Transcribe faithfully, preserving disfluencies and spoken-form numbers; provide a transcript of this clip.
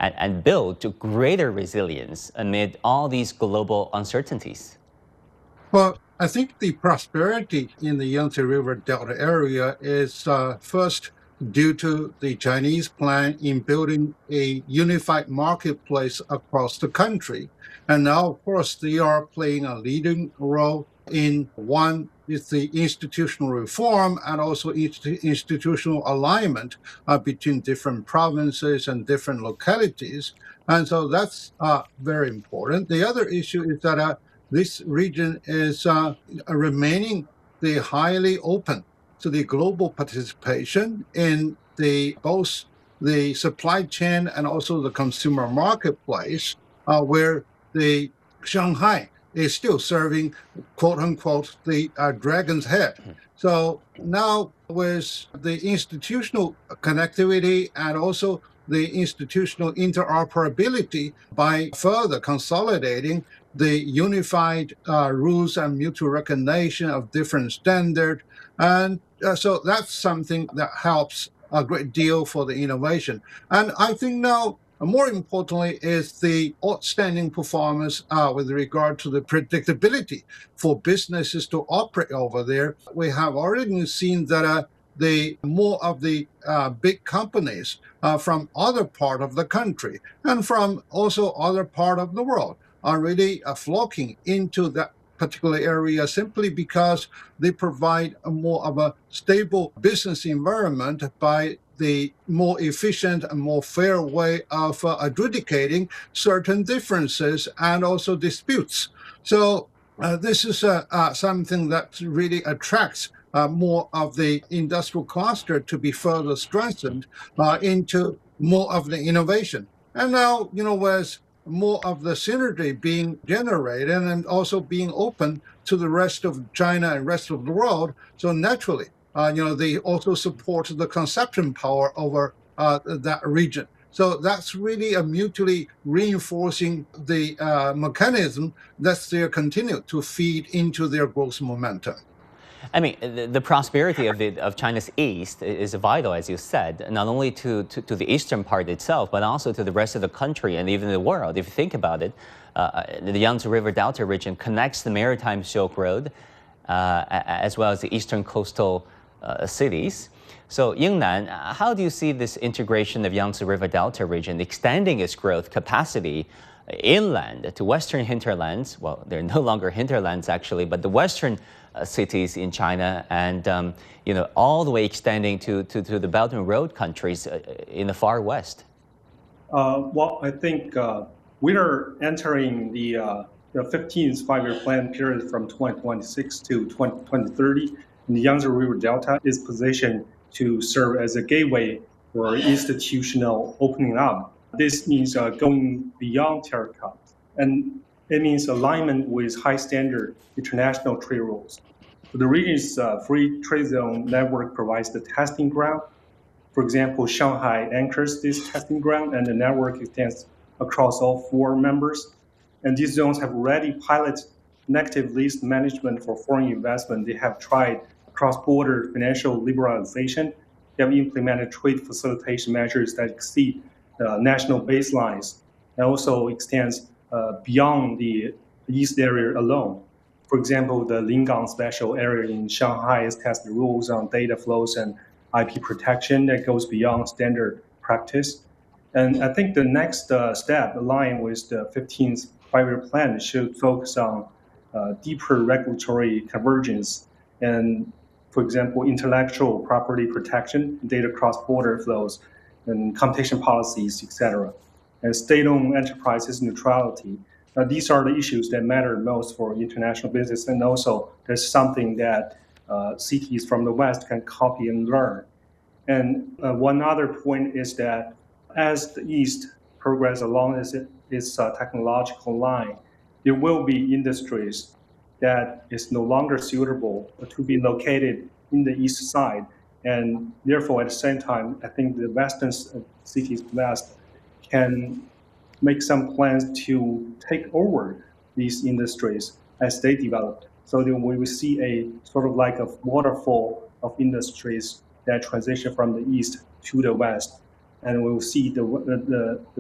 and, and build to greater resilience amid all these global uncertainties? Well, I think the prosperity in the Yangtze River Delta area is uh, first due to the Chinese plan in building a unified marketplace across the country. And now, of course, they are playing a leading role in one is the institutional reform and also inst- institutional alignment uh, between different provinces and different localities. And so that's uh, very important. The other issue is that uh, this region is uh, remaining the highly open to the global participation in the both the supply chain and also the consumer marketplace, uh, where the Shanghai is still serving quote unquote the uh, dragon's head. So now with the institutional connectivity and also the institutional interoperability by further consolidating the unified uh, rules and mutual recognition of different standards. And uh, so that's something that helps a great deal for the innovation. And I think now, more importantly, is the outstanding performance uh, with regard to the predictability for businesses to operate over there. We have already seen that uh, the more of the uh, big companies uh, from other part of the country and from also other part of the world are really uh, flocking into that particular area simply because they provide a more of a stable business environment by the more efficient and more fair way of uh, adjudicating certain differences and also disputes. So uh, this is uh, uh, something that really attracts uh, more of the industrial cluster to be further strengthened uh, into more of the innovation. And now, you know, whereas more of the synergy being generated and also being open to the rest of China and rest of the world. So naturally, uh, you know, they also support the consumption power over uh, that region. So that's really a mutually reinforcing the uh, mechanism that they continue to feed into their growth momentum. I mean, the, the prosperity of, the, of China's east is vital, as you said, not only to, to, to the eastern part itself, but also to the rest of the country and even the world. If you think about it, uh, the Yangtze River Delta region connects the maritime Silk Road uh, as well as the eastern coastal uh, cities. So, Yingnan, how do you see this integration of Yangtze River Delta region extending its growth capacity inland to western hinterlands? Well, they're no longer hinterlands, actually, but the western uh, cities in China and, um, you know, all the way extending to, to, to the Belt and Road countries uh, in the far west? Uh, well, I think uh, we are entering the, uh, the fifteenth five-year plan period from twenty twenty-six to twenty thirty. And the Yangtze River Delta is positioned to serve as a gateway for institutional opening up. This means uh, going beyond tariff cuts, and it means alignment with high standard international trade rules. The region's uh, free trade zone network provides the testing ground. For example, Shanghai anchors this testing ground, and the network extends across all four members. And these zones have already piloted negative lease management for foreign investment. They have tried cross-border financial liberalization. They have implemented trade facilitation measures that exceed uh, national baselines and also extends uh, beyond the east area alone. For example, the Lingang special area in Shanghai has tested rules on data flows and I P protection that goes beyond standard practice. And I think the next uh, step, aligned with the fifteenth five-year plan, should focus on uh, deeper regulatory convergence and, for example, intellectual property protection, data cross-border flows, and competition policies, et cetera, and state-owned enterprises neutrality. Uh, these are the issues that matter most for international business, and also there's something that uh, cities from the West can copy and learn. And uh, one other point is that as the East progresses along its, its uh, technological line, there will be industries that is no longer suitable to be located in the East side. And therefore, at the same time, I think the Western cities West can make some plans to take over these industries as they develop. So that we will see a sort of like a waterfall of industries that transition from the east to the west, and we will see the the, the